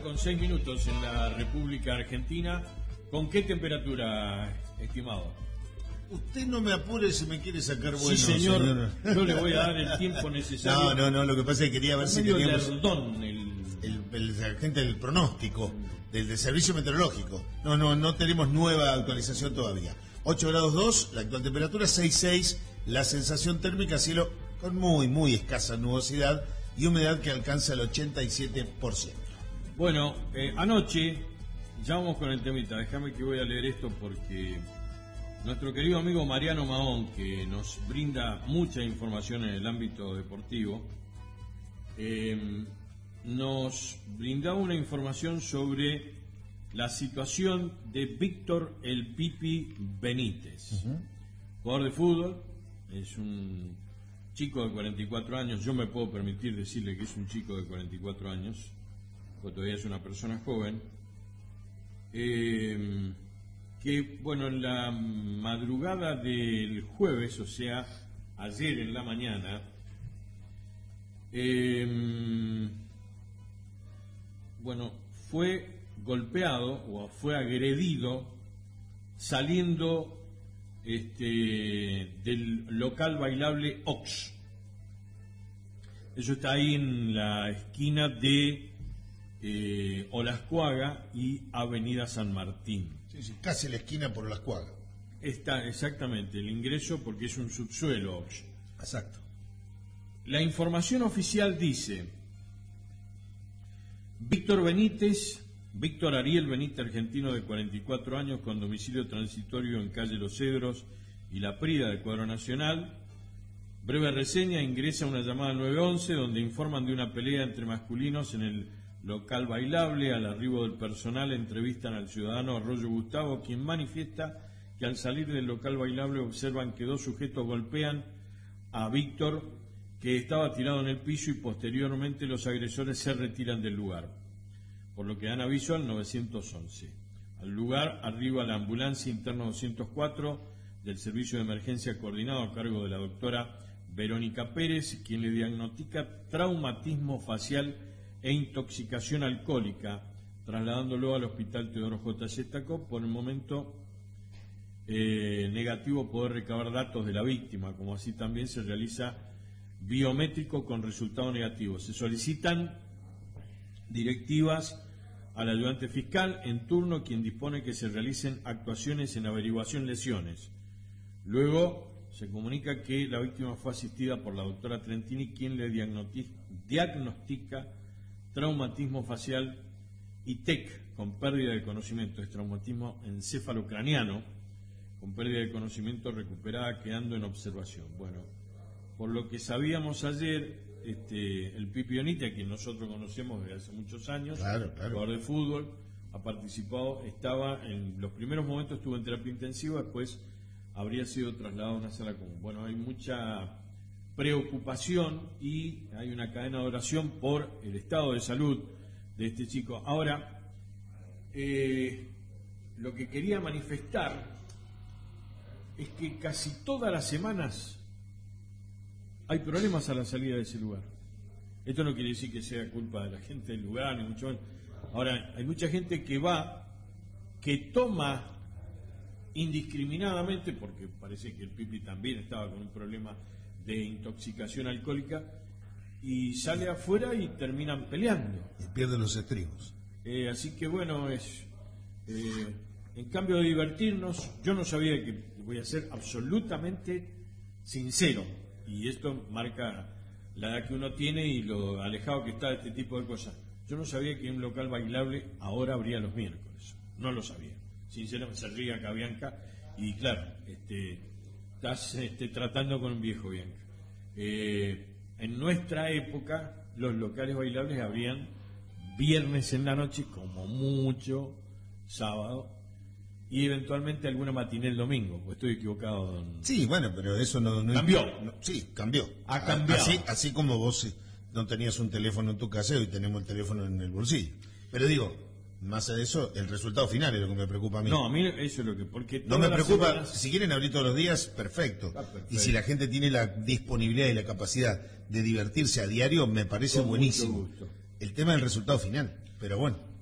con 6 minutos en la República Argentina. ¿Con qué temperatura, estimado? Usted no me apure si me quiere sacar bueno, sí, señor. Yo le voy a dar el tiempo necesario. No, lo que pasa es que quería ver si teníamos el agente del pronóstico, del servicio meteorológico. No tenemos nueva actualización todavía. 8 grados 2, la actual temperatura, 6,6, la sensación térmica, cielo con muy escasa nubosidad y humedad que alcanza el 87%. Bueno, anoche, ya vamos con el temita, déjame que voy a leer esto porque nuestro querido amigo Mariano Mahón, que nos brinda mucha información en el ámbito deportivo, nos brindaba una información sobre la situación de Víctor El Pipi Benítez, jugador de fútbol, es un chico de 44 años, yo me puedo permitir decirle que es un chico de 44 años, porque todavía es una persona joven, que bueno, en la madrugada del jueves, o sea, ayer en la mañana, bueno, fue golpeado o fue agredido saliendo del local bailable Ox. Eso está ahí en la esquina de Olascuaga y Avenida San Martín. Sí, casi la esquina por Olascuaga. Está exactamente el ingreso porque es un subsuelo Ox. Exacto. La información oficial dice: Víctor Ariel Benítez, argentino de 44 años, con domicilio transitorio en calle Los Cedros y La Prida del Cuadro Nacional. Breve reseña: ingresa una llamada al 911 donde informan de una pelea entre masculinos en el local bailable. Al arribo del personal entrevistan al ciudadano Arroyo Gustavo, quien manifiesta que al salir del local bailable observan que dos sujetos golpean a Víctor, que estaba tirado en el piso, y posteriormente los agresores se retiran del lugar, por lo que dan aviso al 911. Al lugar arriba la ambulancia interna 204 del Servicio de Emergencia Coordinado a cargo de la doctora Verónica Pérez, quien le diagnostica traumatismo facial e intoxicación alcohólica, trasladándolo al Hospital Teodoro J. Sestacó. Por el momento negativo poder recabar datos de la víctima, como así también se realiza biométrico con resultado negativo. Se solicitan directivas al ayudante fiscal en turno, quien dispone que se realicen actuaciones en averiguación lesiones. Luego se comunica que la víctima fue asistida por la doctora Trentini, quien le diagnostica traumatismo facial y TEC con pérdida de conocimiento, es traumatismo encefalocraniano con pérdida de conocimiento recuperada, quedando en observación. Bueno, por lo que sabíamos ayer, el Pipi Benítez, que nosotros conocemos desde hace muchos años, claro. Jugador de fútbol, ha participado, estaba en los primeros momentos, estuvo en terapia intensiva, después habría sido trasladado a una sala común. Bueno, hay mucha preocupación y hay una cadena de oración por el estado de salud de este chico. Ahora, lo que quería manifestar es que casi todas las semanas hay problemas a la salida de ese lugar. Esto no quiere decir que sea culpa de la gente del lugar, ni mucho menos. Ahora, hay mucha gente que va, que toma indiscriminadamente, porque parece que el Pipi también estaba con un problema de intoxicación alcohólica, y sale afuera y terminan peleando. Y pierden los estribos. Así que bueno, en cambio de divertirnos, yo no sabía que, voy a ser absolutamente sincero, y esto marca la edad que uno tiene y lo alejado que está de este tipo de cosas. Yo no sabía que un local bailable ahora abría los miércoles, no lo sabía. Sinceramente, se ríe acá Bianca, y claro, estás tratando con un viejo, Bianca. En nuestra época, los locales bailables abrían viernes en la noche, como mucho, sábado, y eventualmente alguna matiné el domingo. ¿O estoy equivocado, don? Sí, bueno, pero eso no cambió. Sí, cambió. Ha cambiado. Así como vos no tenías un teléfono en tu casa, hoy tenemos el teléfono en el bolsillo. Pero digo, más allá de eso, el resultado final es lo que me preocupa a mí. No, a mí eso es lo que... porque no me preocupa, semanas... si quieren abrir todos los días, perfecto. Perfecto. Y si la gente tiene la disponibilidad y la capacidad de divertirse a diario, me parece con buenísimo. Mucho gusto. El tema del resultado final, pero bueno.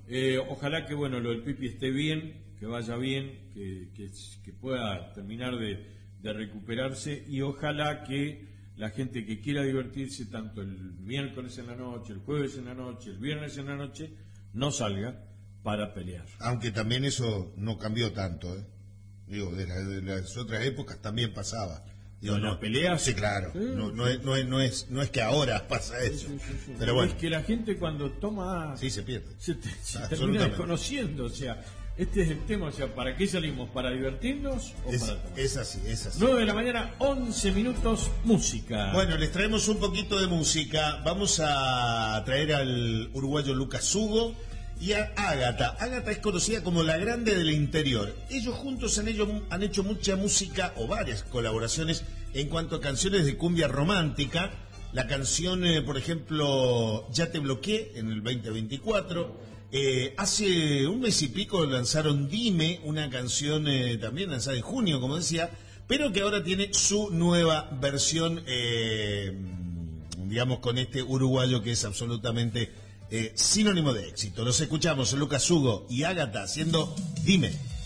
Ojalá que bueno lo del Pipi esté bien, que vaya bien, que pueda terminar de recuperarse, y ojalá que la gente que quiera divertirse tanto el miércoles en la noche, el jueves en la noche, el viernes en la noche, no salga para pelear. Aunque también eso no cambió tanto, ¿eh? Digo, de las otras épocas también pasaba. Digo, ¿La pelea? Sí, claro. Sí. No es que ahora pasa eso. Sí. Pero bueno. Es que la gente cuando toma... Sí, se pierde. Se termina desconociendo, o sea, este es el tema, o sea, ¿para qué salimos? ¿Para divertirnos o para tomar? Es así. 9 de la mañana, 11 minutos, música. Bueno, les traemos un poquito de música. Vamos a traer al uruguayo Lucas Hugo y a Ágata. Ágata es conocida como la grande del interior. Ellos juntos han hecho mucha música o varias colaboraciones en cuanto a canciones de cumbia romántica. La canción, por ejemplo, Ya te bloqueé en el 2024. Hace un mes y pico lanzaron Dime, una canción también lanzada en junio, como decía, pero que ahora tiene su nueva versión, digamos, con este uruguayo que es absolutamente sinónimo de éxito. Los escuchamos, Lucas Hugo y Ágata haciendo Dime.